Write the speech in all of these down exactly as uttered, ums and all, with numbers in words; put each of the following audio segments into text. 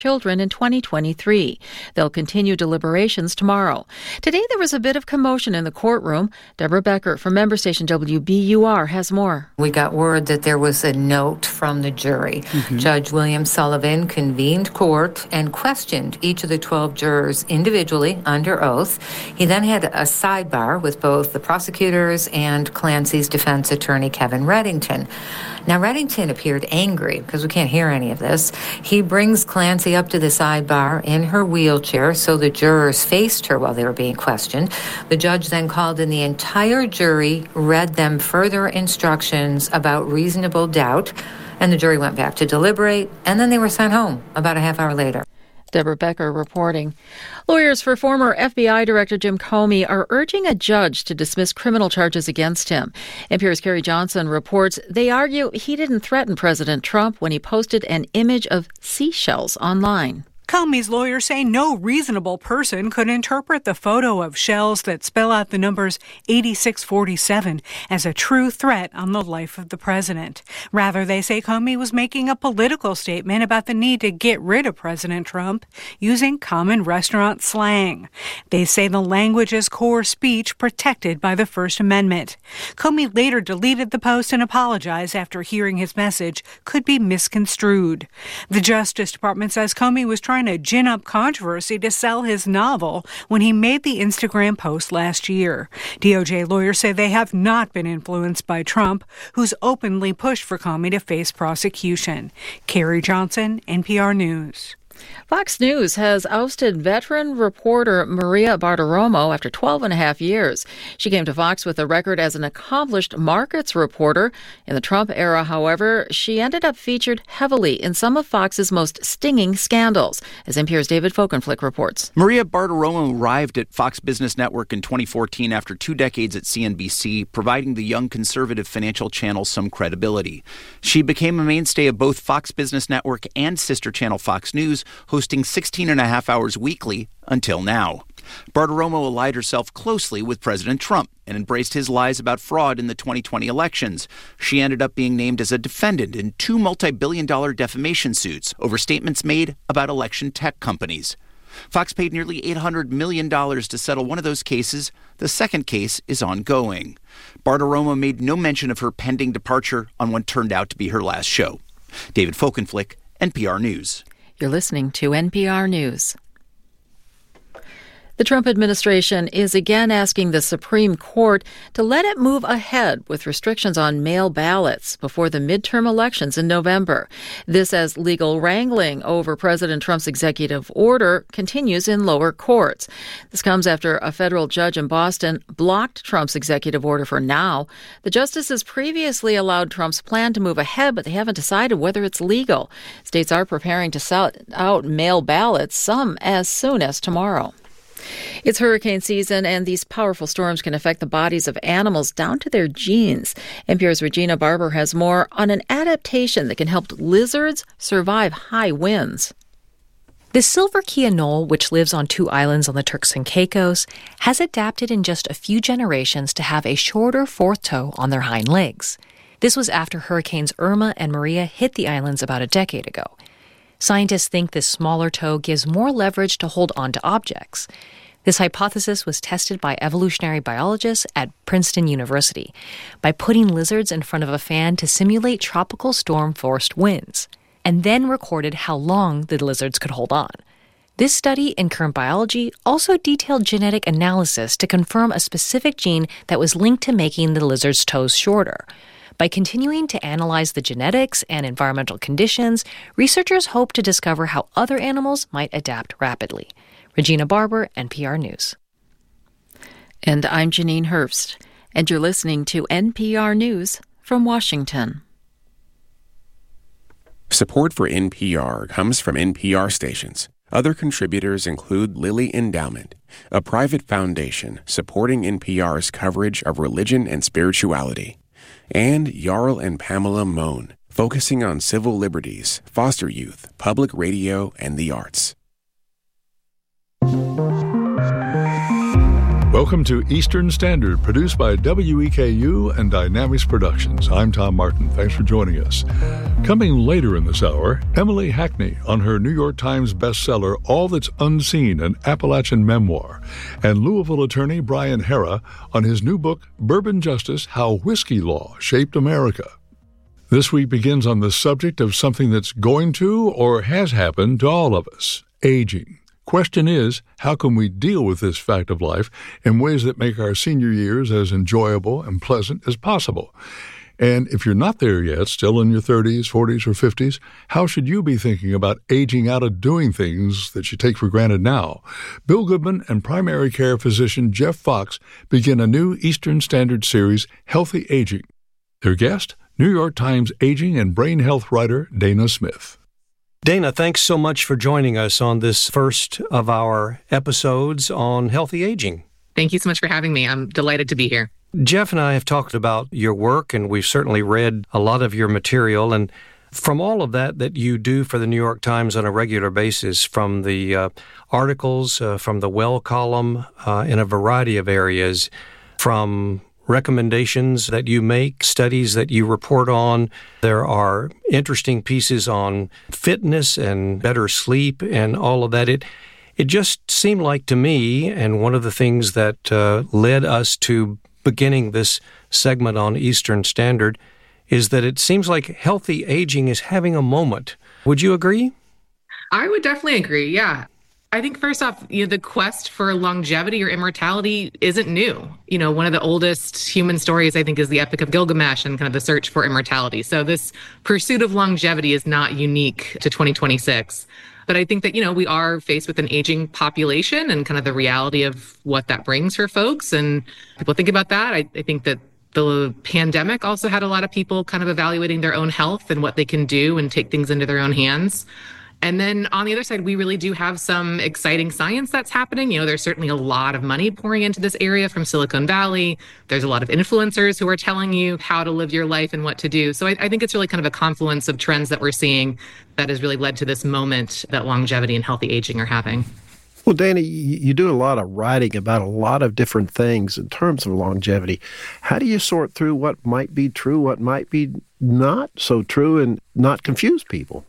children in twenty twenty-three. They'll continue deliberations tomorrow. Today there was a bit of commotion in the courtroom. Deborah Becker from member station W B U R has more. We got word that there was a note from the jury. Mm-hmm. Judge William Sullivan convened court and questioned each of the twelve jurors individually under oath. He then had a sidebar with both the prosecutors and Clancy's defense attorney, Kevin Reddington. Now, Reddington appeared angry because we can't hear any of this. He brings Clancy up to the sidebar in her wheelchair so the jurors faced her while they were being questioned. The judge then called in the entire jury, read them further instructions about reasonable doubt, and the jury went back to deliberate, and then they were sent home about a half hour later. Deborah Becker reporting. Lawyers for former F B I Director Jim Comey are urging a judge to dismiss criminal charges against him. N P R's Carrie Johnson reports they argue he didn't threaten President Trump when he posted an image of seashells online. Comey's lawyers say no reasonable person could interpret the photo of shells that spell out the numbers eighty-six forty-seven as a true threat on the life of the president. Rather, they say Comey was making a political statement about the need to get rid of President Trump using common restaurant slang. They say the language is core speech protected by the First Amendment. Comey later deleted the post and apologized after hearing his message could be misconstrued. The Justice Department says Comey was trying to gin up controversy to sell his novel when he made the Instagram post last year. D O J lawyers say they have not been influenced by Trump, who's openly pushed for Comey to face prosecution. Carrie Johnson, N P R News. Fox News has ousted veteran reporter Maria Bartiromo after twelve and a half years. She came to Fox with a record as an accomplished markets reporter. In the Trump era, however, she ended up featured heavily in some of Fox's most stinging scandals, as N P R's David Folkenflik reports. Maria Bartiromo arrived at Fox Business Network in twenty fourteen after two decades at C N B C, providing the young conservative financial channel some credibility. She became a mainstay of both Fox Business Network and sister channel Fox News, hosting sixteen and a half hours weekly until now. Bartiromo allied herself closely with President Trump and embraced his lies about fraud in the twenty twenty elections. She ended up being named as a defendant in two multi-billion dollar defamation suits over statements made about election tech companies. Fox paid nearly eight hundred million dollars to settle one of those cases. The second case is ongoing. Bartiromo made no mention of her pending departure on what turned out to be her last show. David Folkenflik, N P R News. You're listening to N P R News. The Trump administration is again asking the Supreme Court to let it move ahead with restrictions on mail ballots before the midterm elections in November. This as legal wrangling over President Trump's executive order continues in lower courts. This comes after a federal judge in Boston blocked Trump's executive order for now. The justices previously allowed Trump's plan to move ahead, but they haven't decided whether it's legal. States are preparing to send out mail ballots, some as soon as tomorrow. It's hurricane season, and these powerful storms can affect the bodies of animals down to their genes. N P R's Regina Barber has more on an adaptation that can help lizards survive high winds. The silver key anole, which lives on two islands on the Turks and Caicos, has adapted in just a few generations to have a shorter fourth toe on their hind legs. This was after Hurricanes Irma and Maria hit the islands about a decade ago. Scientists think this smaller toe gives more leverage to hold onto objects. This hypothesis was tested by evolutionary biologists at Princeton University by putting lizards in front of a fan to simulate tropical storm-forced winds, and then recorded how long the lizards could hold on. This study in Current Biology also detailed genetic analysis to confirm a specific gene that was linked to making the lizard's toes shorter. By continuing to analyze the genetics and environmental conditions, researchers hope to discover how other animals might adapt rapidly. Regina Barber, N P R News. And I'm Janine Herbst, and you're listening to N P R News from Washington. Support for N P R comes from N P R stations. Other contributors include Lilly Endowment, a private foundation supporting N P R's coverage of religion and spirituality, and Jarl and Pamela Mohn, focusing on civil liberties, foster youth, public radio, and the arts. Welcome to Eastern Standard, produced by W E K U and Dynamics Productions. I'm Tom Martin. Thanks for joining us. Coming later in this hour, Emily Hackney on her New York Times bestseller, All That's Unseen, an Appalachian Memoir, and Louisville attorney Brian Hera on his new book, Bourbon Justice, How Whiskey Law Shaped America. This week begins on the subject of something that's going to or has happened to all of us, aging. Question is, how can we deal with this fact of life in ways that make our senior years as enjoyable and pleasant as possible? And if you're not there yet, still in your thirties, forties, or fifties, how should you be thinking about aging out of doing things that you take for granted now? Bill Goodman and primary care physician Jeff Fox begin a new Eastern Standard series, Healthy Aging. Their guest, New York Times aging and brain health writer Dana Smith. Dana, thanks so much for joining us on this first of our episodes on healthy aging. Thank you so much for having me. I'm delighted to be here. Jeff and I have talked about your work, and we've certainly read a lot of your material. And from all of that that you do for the New York Times on a regular basis, from the uh, articles, uh, from the Well column, uh, in a variety of areas, from recommendations that you make, studies that you report on. There are interesting pieces on fitness and better sleep and all of that. It it just seemed like to me, and one of the things that uh, led us to beginning this segment on Eastern Standard, is that it seems like healthy aging is having a moment. Would you agree? I would definitely agree, yeah. I think first off, you know, the quest for longevity or immortality isn't new. You know, one of the oldest human stories, I think, is the Epic of Gilgamesh and kind of the search for immortality. So this pursuit of longevity is not unique to twenty twenty-six. But I think that, you know, we are faced with an aging population and kind of the reality of what that brings for folks. And people think about that. I, I think that the pandemic also had a lot of people kind of evaluating their own health and what they can do and take things into their own hands. And then on the other side, we really do have some exciting science that's happening. You know, there's certainly a lot of money pouring into this area from Silicon Valley. There's a lot of influencers who are telling you how to live your life and what to do. So I, I think it's really kind of a confluence of trends that we're seeing that has really led to this moment that longevity and healthy aging are having. Well, Dana, you do a lot of writing about a lot of different things in terms of longevity. How do you sort through what might be true, what might be not so true, and not confuse people?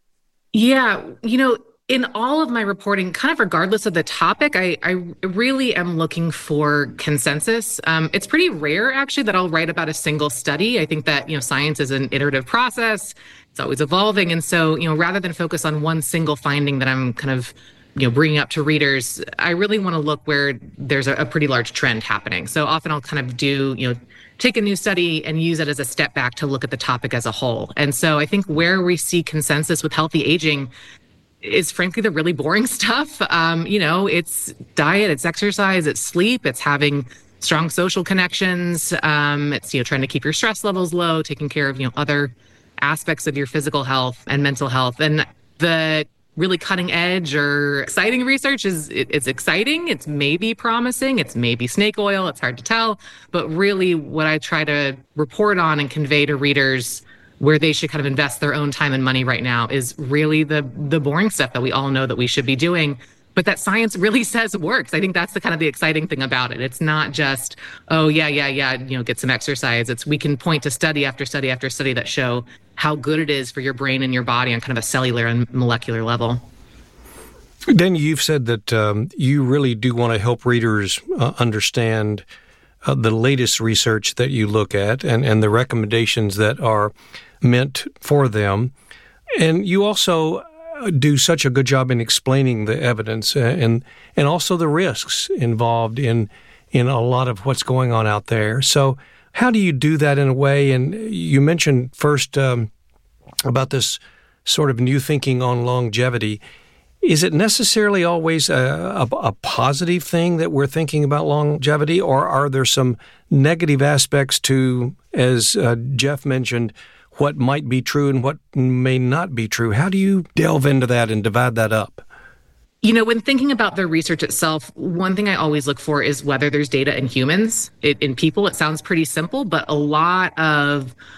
Yeah, you know, in all of my reporting, kind of regardless of the topic, I, I really am looking for consensus. Um, it's pretty rare, actually, that I'll write about a single study. I think that, you know, science is an iterative process. It's always evolving. And so, you know, rather than focus on one single finding that I'm kind of, you know, bringing up to readers, I really want to look where there's a, a pretty large trend happening. So often I'll kind of do, you know, take a new study and use it as a step back to look at the topic as a whole. And so I think where we see consensus with healthy aging is frankly the really boring stuff. Um, you know, it's diet, it's exercise, it's sleep, it's having strong social connections. Um, it's, you know, trying to keep your stress levels low, taking care of, you know, other aspects of your physical health and mental health. And the really cutting edge or exciting research is it, it's exciting. It's maybe promising. It's maybe snake oil. It's hard to tell. But really what I try to report on and convey to readers where they should kind of invest their own time and money right now is really the the boring stuff that we all know that we should be doing, but that science really says works. I think that's the kind of the exciting thing about it. It's not just, oh, yeah, yeah, yeah, you know, get some exercise. It's we can point to study after study after study that show how good it is for your brain and your body on kind of a cellular and molecular level. Then you've said that um, you really do want to help readers uh, understand uh, the latest research that you look at and, and the recommendations that are meant for them. And you also do such a good job in explaining the evidence and and also the risks involved in in a lot of what's going on out there. So how do you do that in a way? And you mentioned first um, about this sort of new thinking on longevity. Is it necessarily always a, a, a positive thing that we're thinking about longevity, or are there some negative aspects to, as uh, Jeff mentioned, what might be true and what may not be true? How do you delve into that and divide that up? You know, when thinking about the research itself, one thing I always look for is whether there's data in humans. It, in people, it sounds pretty simple, but a lot of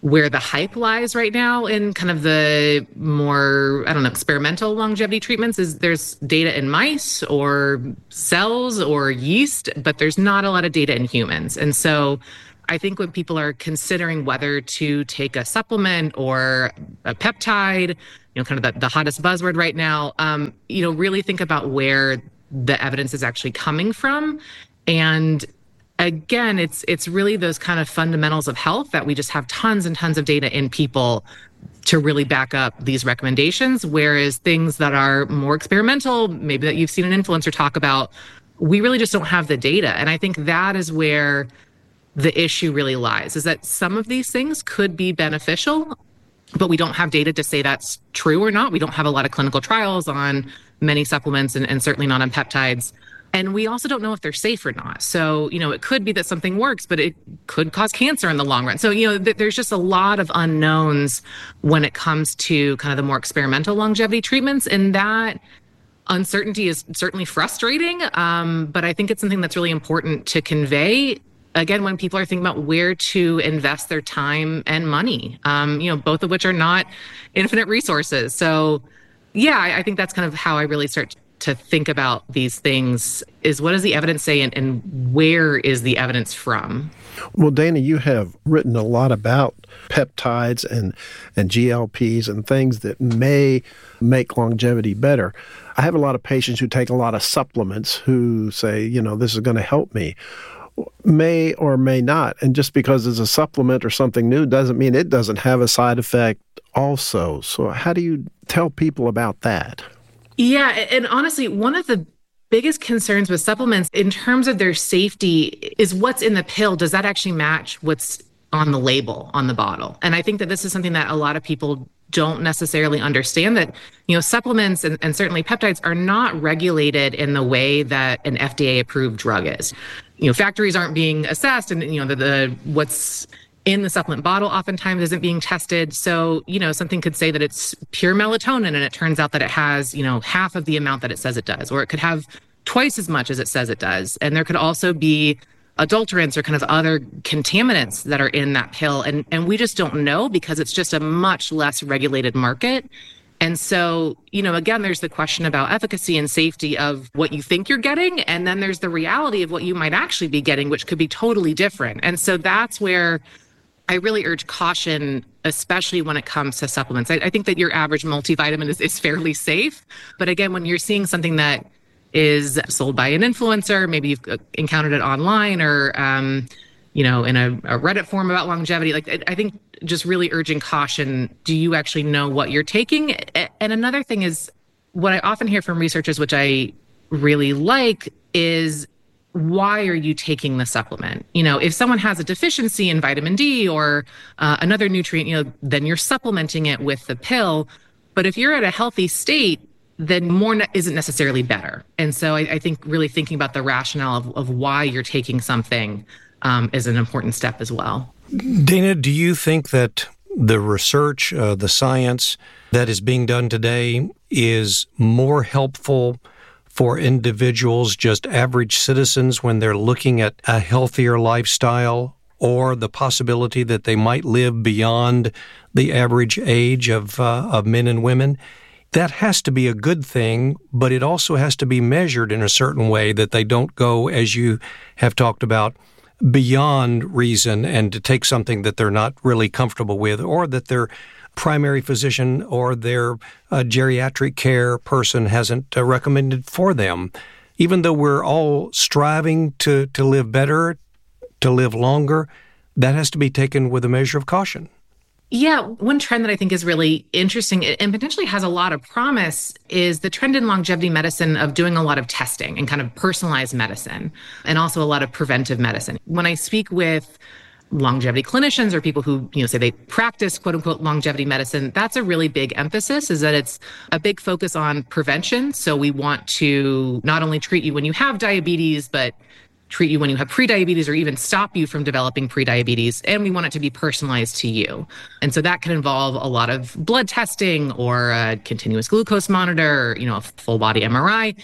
where the hype lies right now in kind of the more, I don't know, experimental longevity treatments is there's data in mice or cells or yeast, but there's not a lot of data in humans. And so I think when people are considering whether to take a supplement or a peptide, you know, kind of the, the hottest buzzword right now, um, you know, really think about where the evidence is actually coming from. And again, it's it's really those kind of fundamentals of health that we just have tons and tons of data in people to really back up these recommendations. Whereas things that are more experimental, maybe that you've seen an influencer talk about, we really just don't have the data. And I think that is where the issue really lies, is that some of these things could be beneficial, but we don't have data to say that's true or not. We don't have a lot of clinical trials on many supplements and, and certainly not on peptides. And we also don't know if they're safe or not. So, you know, it could be that something works, but it could cause cancer in the long run. So, you know, th- there's just a lot of unknowns when it comes to kind of the more experimental longevity treatments. And that uncertainty is certainly frustrating. Um, but I think it's something that's really important to convey, again, when people are thinking about where to invest their time and money, um, you know, both of which are not infinite resources. So, yeah, I, I think that's kind of how I really start to think about these things, is what does the evidence say and, and where is the evidence from? Well, Dana, you have written a lot about peptides and, and G L Ps and things that may make longevity better. I have a lot of patients who take a lot of supplements who say, you know, this is going to help me. May or may not. And just because it's a supplement or something new doesn't mean it doesn't have a side effect also. So how do you tell people about that? Yeah, and honestly, one of the biggest concerns with supplements in terms of their safety is what's in the pill. Does that actually match what's on the label, on the bottle? And I think that this is something that a lot of people don't necessarily understand, that, you know, supplements and, and certainly peptides are not regulated in the way that an F D A-approved drug is. You know, factories aren't being assessed, and, you know, the, the what's in the supplement bottle oftentimes isn't being tested. So, you know, something could say that it's pure melatonin and it turns out that it has, you know, half of the amount that it says it does, or it could have twice as much as it says it does. And there could also be adulterants or kind of other contaminants that are in that pill. And, and we just don't know because it's just a much less regulated market. And so, you know, again, there's the question about efficacy and safety of what you think you're getting. And then there's the reality of what you might actually be getting, which could be totally different. And so that's where I really urge caution, especially when it comes to supplements. I, I think that your average multivitamin is, is fairly safe. But again, when you're seeing something that is sold by an influencer, maybe you've encountered it online or, um, you know, in a, a Reddit forum about longevity, like I, I think just really urging caution. Do you actually know what you're taking? And another thing is what I often hear from researchers, which I really like, is why are you taking the supplement? You know, if someone has a deficiency in vitamin D or uh, another nutrient, you know, then you're supplementing it with the pill. But if you're at a healthy state, then more ne- isn't necessarily better. And so I, I think really thinking about the rationale of, of why you're taking something um, is an important step as well. Dana, do you think that the research, uh, the science that is being done today is more helpful for individuals, just average citizens, when they're looking at a healthier lifestyle or the possibility that they might live beyond the average age of uh, of men and women? That has to be a good thing, but it also has to be measured in a certain way that they don't go, as you have talked about, beyond reason and to take something that they're not really comfortable with, or that their primary physician or their uh, geriatric care person hasn't uh, recommended for them. Even though we're all striving to, to live better, to live longer, that has to be taken with a measure of caution. Yeah, one trend that I think is really interesting and potentially has a lot of promise is the trend in longevity medicine of doing a lot of testing and kind of personalized medicine, and also a lot of preventive medicine. When I speak with longevity clinicians or people who, you know, say they practice quote unquote longevity medicine, that's a really big emphasis, is that it's a big focus on prevention. So we want to not only treat you when you have diabetes, but treat you when you have prediabetes or even stop you from developing prediabetes. And we want it to be personalized to you. And so that can involve a lot of blood testing or a continuous glucose monitor, or, you know, a full body M R I.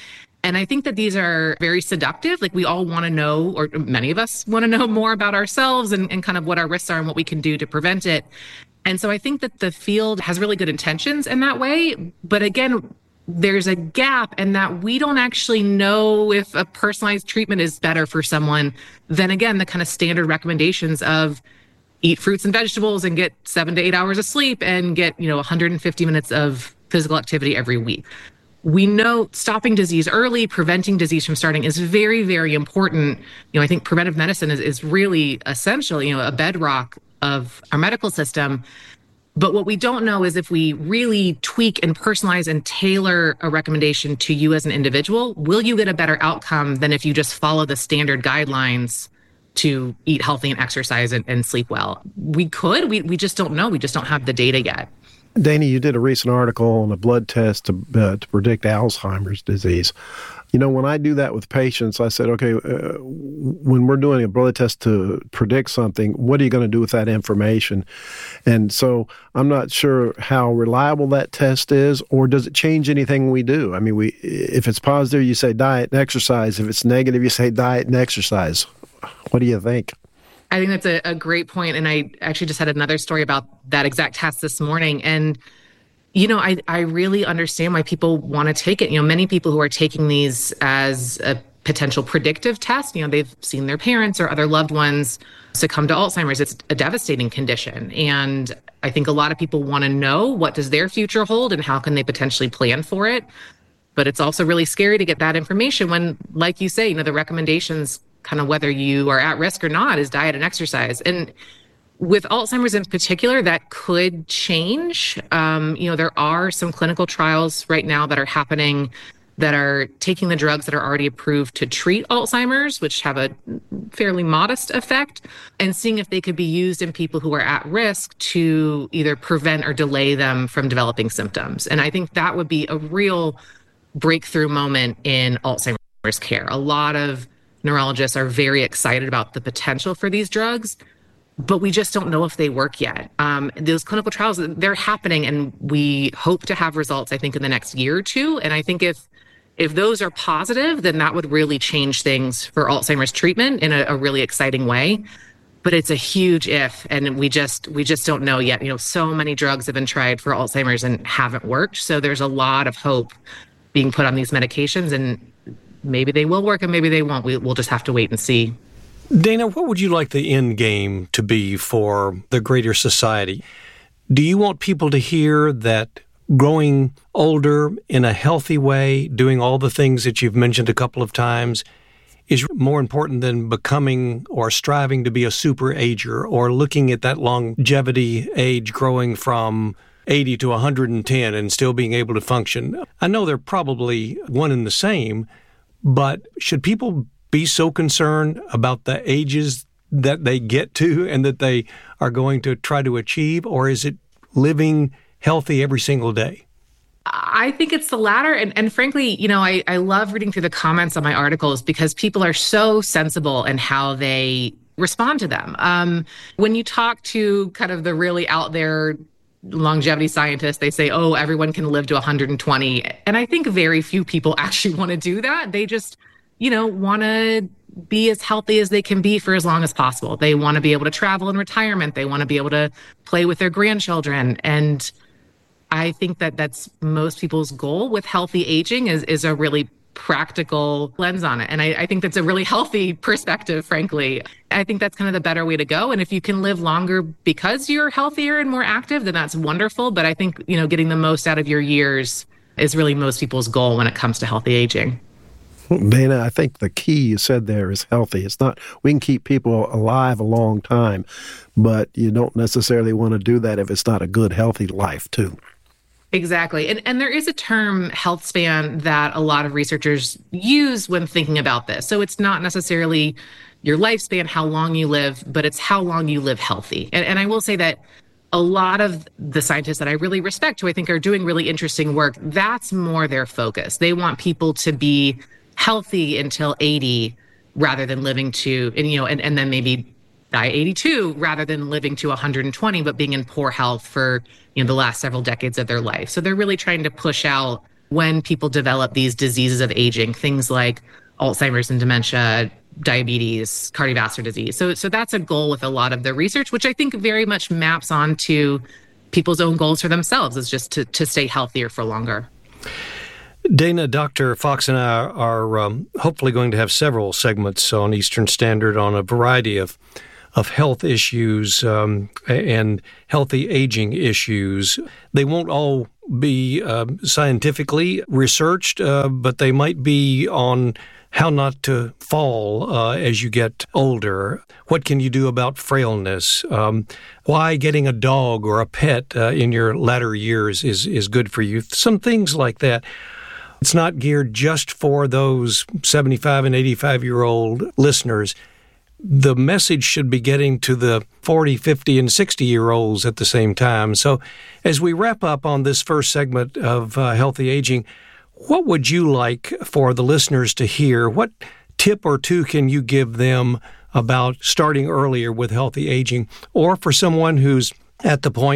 And I think that these are very seductive. Like we all want to know, or many of us want to know more about ourselves and, and kind of what our risks are and what we can do to prevent it. And so I think that the field has really good intentions in that way. But again, there's a gap in that we don't actually know if a personalized treatment is better for someone than, again, the kind of standard recommendations of eat fruits and vegetables and get seven to eight hours of sleep and get, you know, one hundred fifty minutes of physical activity every week. We know stopping disease early, preventing disease from starting is very, very important. You know, I think preventive medicine is, is really essential, you know, a bedrock of our medical system. But what we don't know is if we really tweak and personalize and tailor a recommendation to you as an individual, will you get a better outcome than if you just follow the standard guidelines to eat healthy and exercise and, and sleep well? We could, we we just don't know. We just don't have the data yet. Dana, you did a recent article on a blood test to, uh, to predict Alzheimer's disease. You know, when I do that with patients, I said, okay, uh, when we're doing a blood test to predict something, what are you going to do with that information? And so I'm not sure how reliable that test is, or does it change anything we do? I mean, we if it's positive, you say diet and exercise. If it's negative, you say diet and exercise. What do you think? I think that's a, a great point. And I actually just had another story about that exact test this morning. And you know, I, I really understand why people want to take it. You know, many people who are taking these as a potential predictive test, you know, they've seen their parents or other loved ones succumb to Alzheimer's. It's a devastating condition. And I think a lot of people want to know, what does their future hold and how can they potentially plan for it? But it's also really scary to get that information when, like you say, you know, the recommendations, kind of whether you are at risk or not, is diet and exercise. And with Alzheimer's in particular, that could change. Um, you know, there are some clinical trials right now that are happening that are taking the drugs that are already approved to treat Alzheimer's, which have a fairly modest effect, and seeing if they could be used in people who are at risk to either prevent or delay them from developing symptoms. And I think that would be a real breakthrough moment in Alzheimer's care. A lot of neurologists are very excited about the potential for these drugs, but we just don't know if they work yet. Um, those clinical trials, they're happening, and we hope to have results, I think, in the next year or two. And I think if if those are positive, then that would really change things for Alzheimer's treatment in a, a really exciting way. But it's a huge if, and we just we just don't know yet. You know, so many drugs have been tried for Alzheimer's and haven't worked. So there's a lot of hope being put on these medications, and maybe they will work and maybe they won't. We, we'll just have to wait and see. Dana, what would you like the end game to be for the greater society? Do you want people to hear that growing older in a healthy way, doing all the things that you've mentioned a couple of times, is more important than becoming or striving to be a super ager, or looking at that longevity age growing from eighty to one hundred ten and still being able to function? I know they're probably one and the same, but should people be so concerned about the ages that they get to and that they are going to try to achieve, or is it living healthy every single day? I think it's the latter. And, and frankly, you know, I, I love reading through the comments on my articles because people are so sensible in how they respond to them. Um, when you talk to kind of the really out there longevity scientists, they say, oh, everyone can live to one hundred twenty. And I think very few people actually want to do that. They just, you know, want to be as healthy as they can be for as long as possible. They want to be able to travel in retirement. They want to be able to play with their grandchildren. And I think that that's most people's goal with healthy aging is, is a really practical lens on it. And I, I think that's a really healthy perspective, frankly. I think that's kind of the better way to go. And if you can live longer because you're healthier and more active, then that's wonderful. But I think, you know, getting the most out of your years is really most people's goal when it comes to healthy aging. Dana, I think the key you said there is healthy. It's not, we can keep people alive a long time, but you don't necessarily want to do that if it's not a good, healthy life, too. Exactly. And and there is a term, health span, that a lot of researchers use when thinking about this. So it's not necessarily your lifespan, how long you live, but it's how long you live healthy. And, and I will say that a lot of the scientists that I really respect, who I think are doing really interesting work, that's more their focus. They want people to be healthy until eighty rather than living to, and you know, and, and then maybe die eighty-two rather than living to one hundred twenty, but being in poor health for, you know, the last several decades of their life. So they're really trying to push out when people develop these diseases of aging, things like Alzheimer's and dementia, diabetes, cardiovascular disease. So, so that's a goal with a lot of the research, which I think very much maps onto people's own goals for themselves, is just to, to stay healthier for longer. Dana, Doctor Fox and I are um, hopefully going to have several segments on Eastern Standard on a variety of of health issues um, and healthy aging issues. They won't all be uh, scientifically researched, uh, but they might be on how not to fall uh, as you get older. What can you do about frailness? Um, why getting a dog or a pet uh, in your latter years is, is good for you. Some things like that. It's not geared just for those seventy-five and eighty-five-year-old listeners. The message should be getting to the forty, fifty, and sixty-year-olds at the same time. So as we wrap up on this first segment of uh, Healthy Aging, what would you like for the listeners to hear? What tip or two can you give them about starting earlier with healthy aging? Or for someone who's at the point